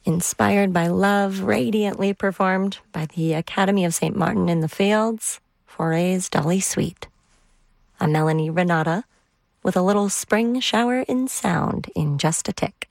Inspired by love, radiantly performed by the Academy of St. Martin in the Fields, Foray's Dolly Sweet. I'm Melanie Renata with a little spring shower in sound in just a tick.